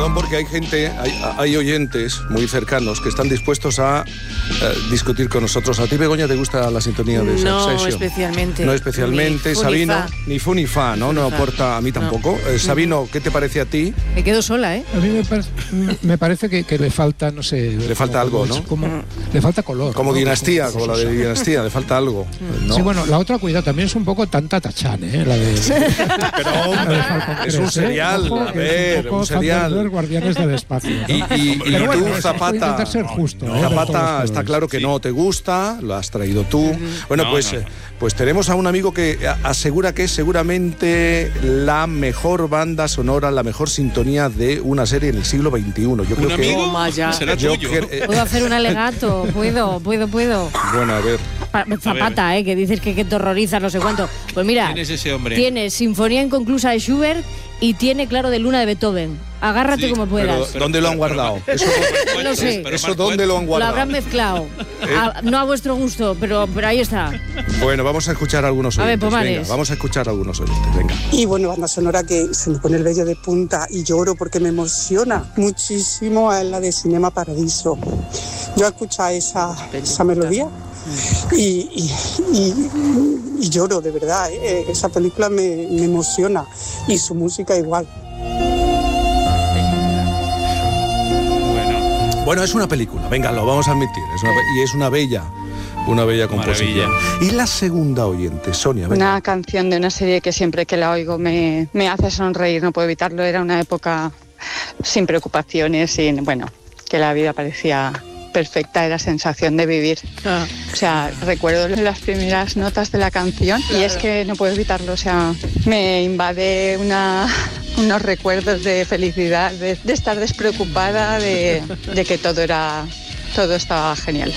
perdón, porque hay oyentes muy cercanos que están dispuestos a discutir con nosotros. ¿A ti, Begoña, te gusta la sintonía de Succession? No especialmente. No especialmente. Sabino, ni fu ni fa, ¿no? No aporta a mí tampoco. Sabino, ¿qué te parece a ti? Me quedo sola, ¿eh? A mí me parece que le falta, no sé... Le falta algo, ¿no? Le falta color. Como ¿no? Dinastía, como la de Dinastía, le falta algo. ¿no? Sí, bueno, la otra, cuidado, también es un poco tanta tachán, ¿eh? La de... Pero, hombre, es un serial, Ojo, a ver, un serial. Guardianes del Espacio, ¿no? Y bueno, tú, Zapata, intentar ser justo, Zapata, está claro que no te gusta, lo has traído tú. Bueno, pues tenemos a un amigo que asegura que es seguramente la mejor banda sonora, la mejor sintonía de una serie en el siglo XXI. Yo creo que... ¿Puedo hacer un alegato? ¿Puedo? Bueno, a ver. Zapata, que dices que te horroriza, no sé cuánto. Pues mira, ¿Quién es ese hombre? Tiene Sinfonía Inconclusa de Schubert y tiene Claro de Luna de Beethoven. Agárrate como puedas. Pero ¿dónde lo han guardado? No sé. ¿Eso dónde lo han guardado? Lo habrán mezclado. No a vuestro gusto, pero ahí está. Bueno, vamos a escuchar a algunos oyentes. A ver, Pomares. Venga, vamos a escuchar a algunos oyentes, venga. Y bueno, banda sonora que se me pone el vello de punta y lloro porque me emociona muchísimo a la de Cinema Paradiso. Yo escucho esa melodía y lloro, de verdad. Esa película me emociona y su música igual. Bueno, es una película, venga, lo vamos a admitir. Es una bella composición. Maravilla. Y la segunda oyente, Sonia. Venga. Una canción de una serie que siempre que la oigo me hace sonreír, no puedo evitarlo. Era una época sin preocupaciones, que la vida parecía perfecta, era sensación de vivir. O sea, recuerdo las primeras notas de la canción y es que no puedo evitarlo. O sea, me invade unos recuerdos de felicidad, de estar despreocupada, de que todo estaba genial.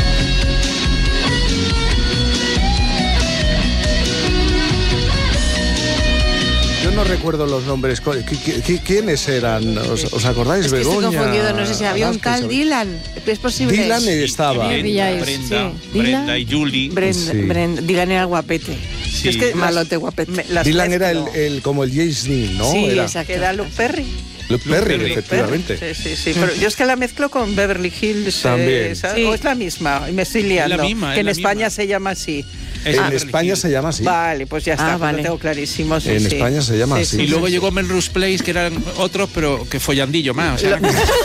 Yo no recuerdo los nombres. ¿Quiénes eran? ¿Os acordáis? Es que Begoña. estoy confundido, no sé si había un tal Dylan. ¿Es posible? Dylan estaba. Brenda y Julie. Dylan era guapete. Sí. Es que malote guapete. Dylan era como el James Dean, ¿no? Sí, exacto. Era Luke Perry. Luke Perry, efectivamente. Sí. Pero yo es que la mezclo con Beverly Hills. También. O es la misma, me estoy liando. Es la misma, que en España se llama así. En España se llama así. Vale, pues ya está, lo tengo clarísimo. En España se llama así. Y luego llegó Melrose Place, que eran otros, pero que follandillo más. O sea,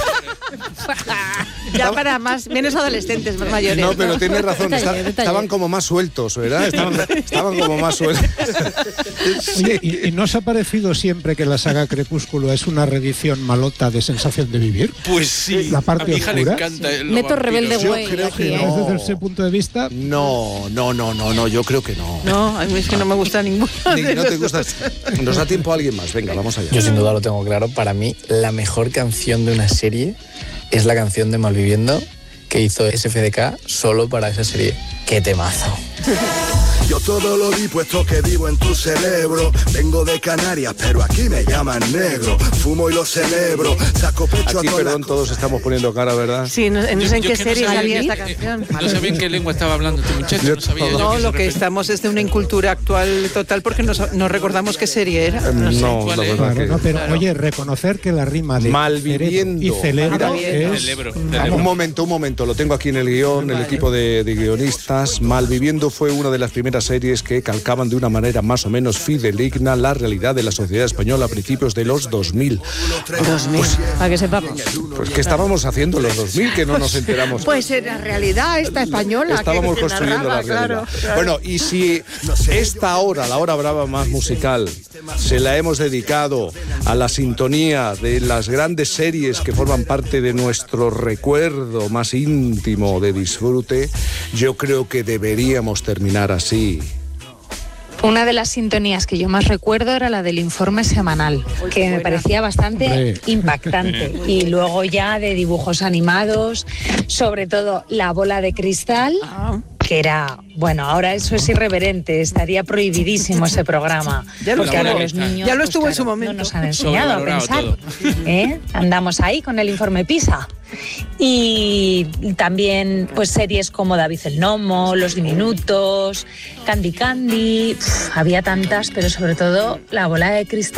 ya para menos adolescentes, más mayores. No, pero tienes razón, estaban como más sueltos, ¿verdad? Estaban como más sueltos. Oye, ¿y no os ha parecido siempre que la saga Crepúsculo es una reedición malota de Sensación de Vivir? Pues sí. La parte a mi hija oscura. le encanta. Meto rebelde güey. Yo creo que no. Desde ese punto de vista... No, yo creo que no. No, a mí es que no me gusta ninguno. No te gusta. Nos da tiempo a alguien más, venga, vamos allá. Yo sin duda lo tengo claro, para mí la mejor canción de una serie es la canción de Malviviendo que hizo SFDK solo para esa serie. ¡Qué temazo! Yo todo lo vi puesto que vivo en tu cerebro. Vengo de Canarias, pero aquí me llaman negro. Fumo y lo celebro. Saco pecho aquí, a perdón, todos estamos poniendo cara, ¿verdad? Sí, no sé en qué serie salía esta canción. No sabía en qué lengua estaba hablando este muchacho. No sabía yo. No, lo que estamos es de una incultura actual total porque no recordamos qué serie era. No, la verdad que... pero oye, reconocer que la rima de Malviviendo y celebro es... Un momento, lo tengo aquí en el guión, el equipo de guionistas. Malviviendo fue una de las primeras series que calcaban de una manera más o menos fidedigna la realidad de la sociedad española a principios de los 2000. Para que sepamos. Pues ¿qué estábamos haciendo en los 2000 que no nos enteramos? Pues en la realidad esta española. Estábamos construyendo la realidad. Claro. Bueno, y si esta hora, la hora brava más musical, se la hemos dedicado a la sintonía de las grandes series que forman parte de nuestro recuerdo más íntimo de disfrute, yo creo que deberíamos terminar así. Una de las sintonías que yo más recuerdo era la del informe semanal, que me parecía bastante impactante. Y luego ya de dibujos animados, sobre todo La bola de cristal, que era, bueno, ahora eso es irreverente, estaría prohibidísimo ese programa. Porque ahora los niños, ya lo estuvo en su momento. No nos han enseñado a pensar. Andamos ahí con el informe PISA. Y también pues series como David el Gnomo, Los Diminutos, Candy Candy, había tantas, pero sobre todo La bola de cristal.